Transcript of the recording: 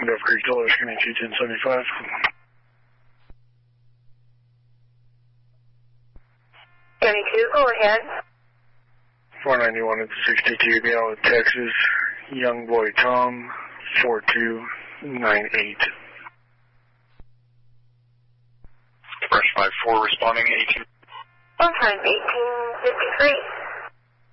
Duff Creek, Dollar, Skinny 21075. 72, go ahead. 491 at 62, Gallup, Texas. Young boy Tom, 4298. Express 54 responding 18. On time, 1853.